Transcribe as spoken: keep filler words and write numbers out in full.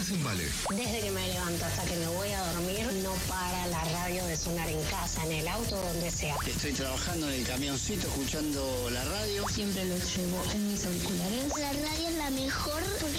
haces en Vale? Desde que me levanto hasta que me voy a dormir, no para la radio de sonar en casa, en el auto, donde sea. Estoy trabajando en el camioncito, escuchando la radio. Siempre lo llevo en mis auriculares. La radio es la mejor porque